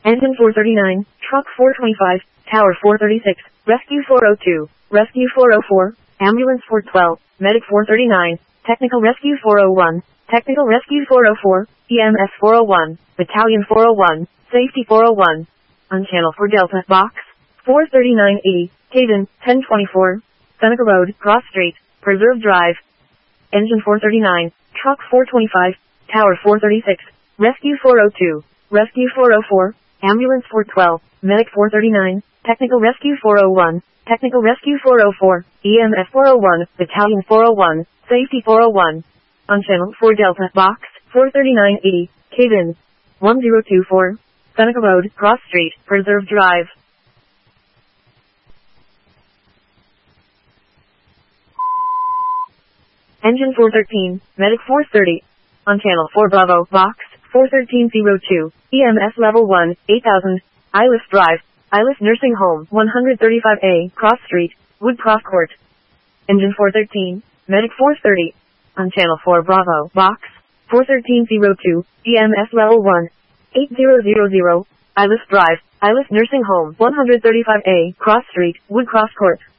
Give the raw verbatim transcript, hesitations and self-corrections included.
Engine four thirty-nine, Truck four twenty-five, Tower four thirty-six, Rescue four oh two, Rescue four oh four, Ambulance four twelve, Medic four thirty-nine, Technical Rescue four oh one, Technical Rescue four oh four, E M S four oh one, Battalion four oh one, Safety four oh one. On Channel four Delta, Box four thirty-nine eighty, Caden, ten twenty-four, Seneca Road, Cross Street, Preserve Drive. Engine four thirty-nine, Truck four twenty-five, Tower four thirty-six, Rescue four oh two, Rescue four oh four, Ambulance four twelve, Medic four thirty-nine, Technical Rescue four oh one, Technical Rescue four oh four, E M S four oh one, Battalion four oh one, Safety four oh one. On Channel four Delta, Box four thirty-nine eighty, Caden, one zero two four, Seneca Road, Cross Street, Preserve Drive. Engine four thirteen, Medic four thirty. On Channel four Bravo, Box four thirteen oh two, E M S Level one, eight thousand, Ilis Drive, Ilis Nursing Home, one thirty-five A, Cross Street, Woodcroft Court. Engine four thirteen, Medic four thirty. On Channel four Bravo, Box four thirteen oh two, E M S Level one, eight thousand, Ilis Drive, Ilis Nursing Home, one thirty-five A, Cross Street, Woodcroft Court.